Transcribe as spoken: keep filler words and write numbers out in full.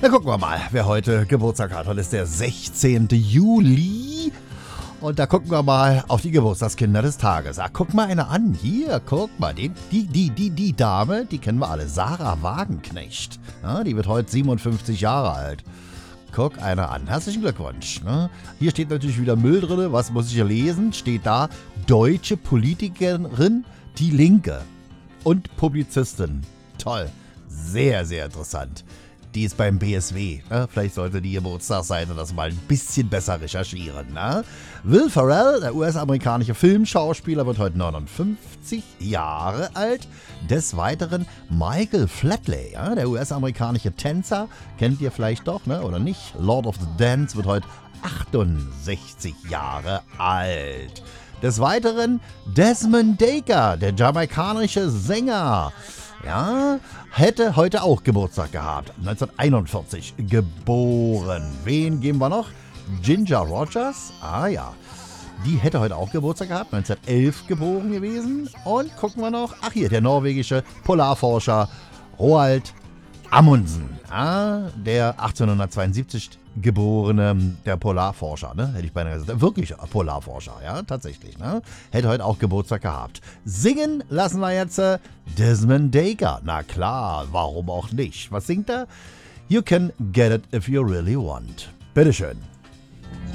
Na, gucken wir mal, wer heute Geburtstag hat. Heute ist der sechzehnte Juli. Und da gucken wir mal auf die Geburtstagskinder des Tages. Ah, guck mal eine an. Hier, guck mal. Die, die, die, die, die Dame, die kennen wir alle. Sarah Wagenknecht. Ja, die wird heute siebenundfünfzig Jahre alt. Guck einer an. Herzlichen Glückwunsch. Ne? Hier steht natürlich wieder Müll drin. Was muss ich hier lesen? Steht da, deutsche Politikerin, die Linke. Und Publizistin. Toll. Sehr, sehr interessant. Die ist beim B S W. Ne? Vielleicht sollte die Geburtstagsseite das mal ein bisschen besser recherchieren. Ne? Will Ferrell, der U S-amerikanische Filmschauspieler, wird heute neunundfünfzig Jahre alt. Des Weiteren Michael Flatley, ja? Der U S-amerikanische Tänzer, kennt ihr vielleicht doch, ne? Oder nicht? Lord of the Dance wird heute achtundsechzig Jahre alt. Des Weiteren Desmond Dekker, der jamaikanische Sänger. Ja, hätte heute auch Geburtstag gehabt. neunzehnhunderteinundvierzig geboren. Wen geben wir noch? Ginger Rogers. Ah ja, die hätte heute auch Geburtstag gehabt. neunzehnhundertelf geboren gewesen. Und gucken wir noch. Ach hier, der norwegische Polarforscher Roald Amundsen. Ah, der achtzehnhundertzweiundsiebzig geborene, der Polarforscher, ne? Hätte ich beinahe gesagt. Wirklich Polarforscher, ja, tatsächlich, ne? Hätte heute auch Geburtstag gehabt. Singen lassen wir jetzt äh, Desmond Dekker. Na klar, warum auch nicht? Was singt er? You can get it if you really want. Bitteschön.